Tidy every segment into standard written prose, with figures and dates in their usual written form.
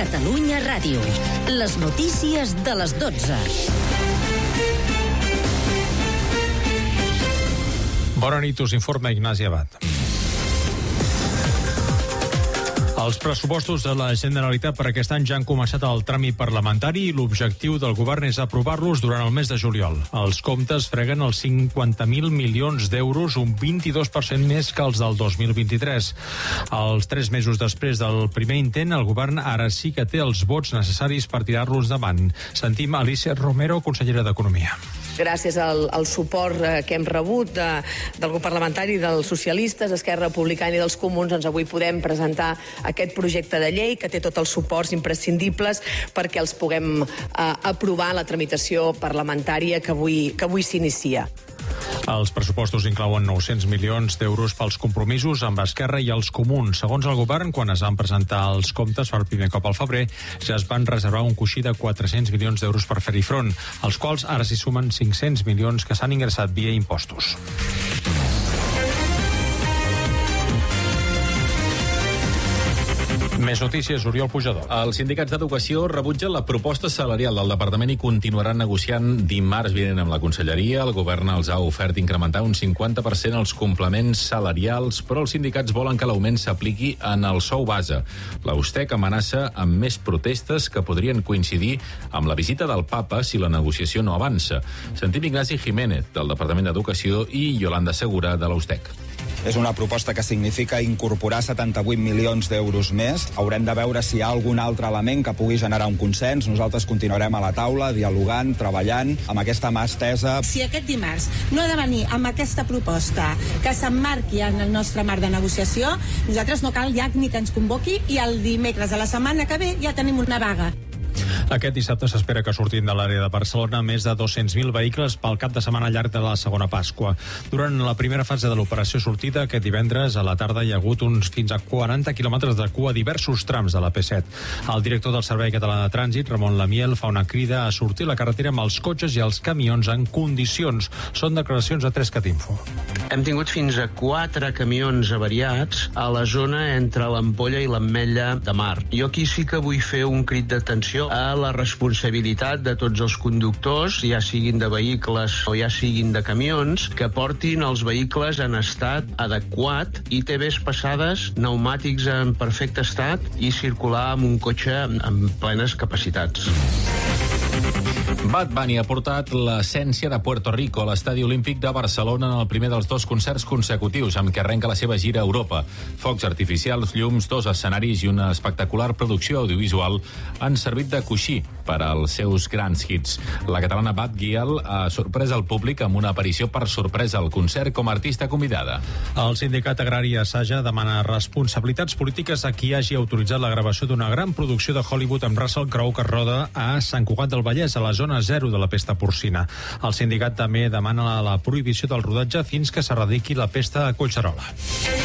Catalunya Ràdio. Les notícies de les 12. Bona nit, us informa Ignasi Abad. Els pressupostos de la Generalitat per aquest any ja han començat el tràmit parlamentari i l'objectiu del govern és aprovar-los durant el mes de juliol. Els comptes freguen els 50.000 milions d'euros, un 22% més que els del 2023. Els 3 mesos després del primer intent, el govern ara sí que té els vots necessaris per tirar-los endavant. Sentim Alicia Romero, consellera d'Economia. Gràcies al suport que hem rebut del grup parlamentari dels socialistes, Esquerra Republicana i dels Comuns, doncs avui podem presentar aquest projecte de llei que té tots els suports imprescindibles perquè els puguem aprovar la tramitació parlamentària que avui s'inicia. Els pressupostos inclouen 900 milions d'euros pels compromisos amb Esquerra i els Comuns. Segons el govern, quan es van presentar els comptes per primer cop al febrer, ja es van reservar un coixí de 400 milions d'euros per fer-hi front, als quals ara s'hi sumen 500 milions que s'han ingressat via impostos. Més notícies, Oriol Pujador. Els sindicats d'Educació rebutgen la proposta salarial del departament i continuaran negociant dimarts vinent amb la conselleria. El govern els ha ofert incrementar un 50% els complements salarials, però els sindicats volen que l'augment s'apliqui en el sou base. La USTEC amenaça amb més protestes que podrien coincidir amb la visita del Papa si la negociació no avança. Sentim Ignasi Jiménez, del Departament d'Educació, i Yolanda Segura, de la USTEC. És una proposta que significa incorporar 78 milions d'euros més. Haurem de veure si hi ha algun altre element que pugui generar un consens. Nosaltres continuarem a la taula, dialogant, treballant, amb aquesta mà estesa. Si aquest dimarts no ha de venir amb aquesta proposta que s'emmarqui en el nostre marc de negociació, nosaltres no cal ja ni que ens convoqui i el dimecres de la setmana que ve ja tenim una vaga. Aquest dissabte s'espera que surtin de l'àrea de Barcelona més de 200.000 vehicles pel cap de setmana llarg de la segona Pasqua. Durant la primera fase de l'operació sortida, aquest divendres a la tarda hi ha hagut uns fins a 40 quilòmetres de cua a diversos trams de la P7. El director del Servei Català de Trànsit, Ramon Lamiel, fa una crida a sortir a la carretera amb els cotxes i els camions en condicions. Són declaracions a 3CatInfo. Hem tingut fins a 4 camions avariats a la zona entre l'Ampolla i l'Ametlla de Mar. Jo aquí sí que vull fer un crit d'atenció a la responsabilitat de tots els conductors, ja siguin de vehicles o ja siguin de camions, que portin els vehicles en estat adequat, ITVs passades, pneumàtics en perfecte estat i circular amb un cotxe amb plenes capacitats. Bad Bunny ha portat l'essència de Puerto Rico a l'Estadi Olímpic de Barcelona en el primer dels 2 concerts consecutius amb què arrenca la seva gira a Europa. Focs artificials, llums, 2 escenaris i una espectacular producció audiovisual han servit de coixí per als seus grans hits. La catalana Bad Gyal ha sorprès el públic amb una aparició per sorpresa al concert com a artista convidada. El sindicat agrari Asaja demana responsabilitats polítiques a qui hagi autoritzat la gravació d'una gran producció de Hollywood amb Russell Crowe que roda a Sant Cugat del Vallès, a la zona 0 de la pesta porcina. El sindicat també demana la prohibició del rodatge fins que s'erradiqui la pesta a Collserola.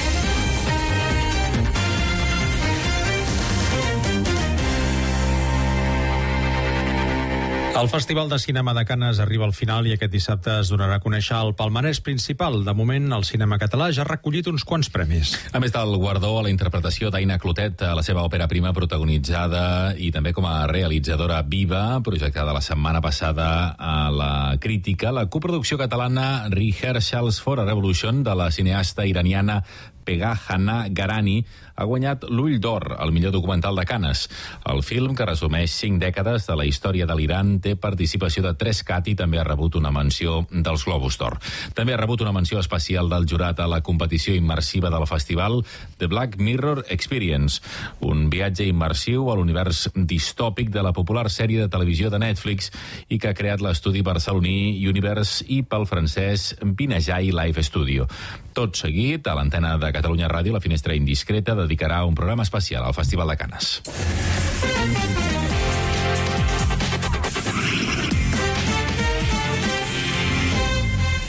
El Festival de Cinema de Canes arriba al final i aquest dissabte es donarà a conèixer el palmarès principal. De moment, el cinema català ja ha recollit uns quants premis. A més del guardó a la interpretació d'Aina Clotet a la seva òpera prima protagonitzada i també com a realitzadora viva, projectada la setmana passada a la crítica, la coproducció catalana Rehearsals for a Revolution de la cineasta iraniana Pegah Hana Garani ha guanyat l'Ull d'Or, el millor documental de Canes. El film, que resumeix 5 dècades de la història de l'Iran, té participació de 3CAT i també ha rebut una menció dels Globus d'Or. També ha rebut una menció especial del jurat a la competició immersiva del festival The Black Mirror Experience, un viatge immersiu a l'univers distòpic de la popular sèrie de televisió de Netflix i que ha creat l'estudi barceloní Universe i pel francès Binajai Live Studio. Tot seguit, a l'antena de Catalunya Ràdio, la Finestra Indiscreta dedicarà un programa especial al Festival de Canes.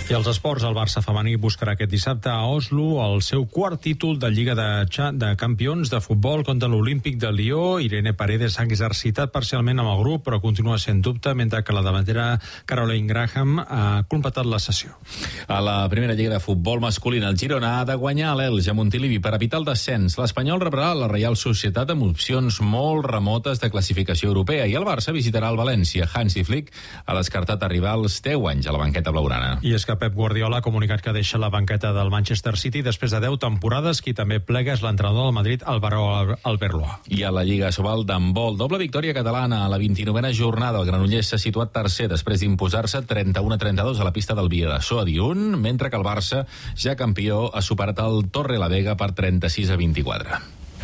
I als esports, el Barça femení buscarà aquest dissabte a Oslo el seu quart títol de Lliga de Campions de futbol contra l'Olímpic de Lió. Irene Paredes s'ha exercitat parcialment amb el grup, però continua sent dubte, mentre que la davantera Caroline Graham ha completat la sessió. A la primera Lliga de futbol masculina, el Girona ha de guanyar a l'Elx a Montilivi per evitar el descens. L'Espanyol rebrà la Reial Societat amb opcions molt remotes de classificació europea i el Barça visitarà el València. Hansi Flick ha descartat arribar als 10 anys a la banqueta blaugrana. I és que Pep Guardiola ha comunicat que deixa la banqueta del Manchester City després de 10 temporades. Qui també plega és l'entrenador del Madrid, Álvaro Arbeloa. I a la Lliga Sobal d'handbol, doble victòria catalana a la 29a jornada. El Granollers s'ha situat tercer després d'imposar-se 31-32 a la pista del Bidasoa Dihun, mentre que el Barça, ja campió, ha superat el Torrelavega per 36-24.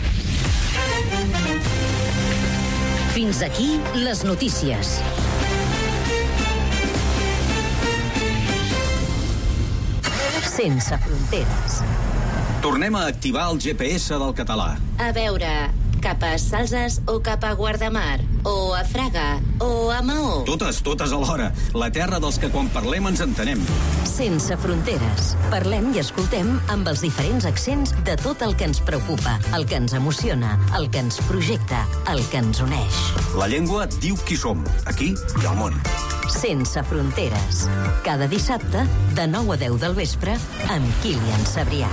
Fins aquí les notícies. Sense fronteres. Tornem a activar el GPS del català. A veure, cap a Salses o cap a Guardamar? O a Fraga? O a Maó? Totes alhora. La terra dels que quan parlem ens entenem. Sense fronteres. Parlem i escoltem amb els diferents accents de tot el que ens preocupa, el que ens emociona, el que ens projecta, el que ens uneix. La llengua diu qui som, aquí i al món. Sense fronteres. Cada dissabte, de 9 a 10 del vespre, amb Kilian Sabrià.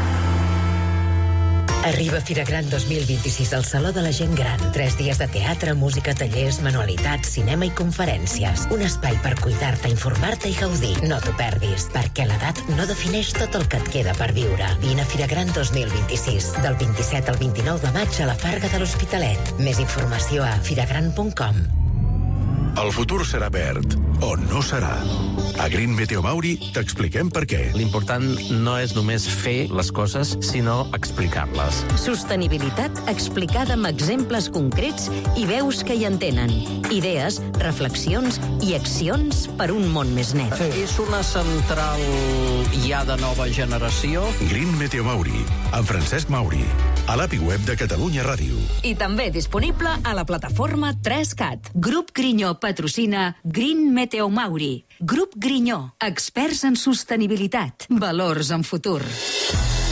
Arriba Fira Gran 2026 al Saló de la Gent Gran. 3 dies de teatre, música, tallers, manualitats, cinema i conferències. Un espai per cuidar-te, informar-te i gaudir. No t'ho perdis, perquè l'edat no defineix tot el que et queda per viure. Vine a Fira Gran 2026, del 27 al 29 de maig a la Farga de l'Hospitalet. Més informació a firagran.com. El futur serà verd, o no serà. A Green Meteo Mauri t'expliquem per què. L'important no és només fer les coses, sinó explicar-les. Sostenibilitat explicada amb exemples concrets i veus que hi entenen. Idees, reflexions i accions per un món més net. És una central ja de nova generació. Green Meteo Mauri, amb Francesc Mauri, a l'API web de Catalunya Ràdio. I també disponible a la plataforma 3CAT. Grup Grinyó patrocina Green Meteo Mauri. Grup Grinyó, experts en sostenibilitat, valors en futur.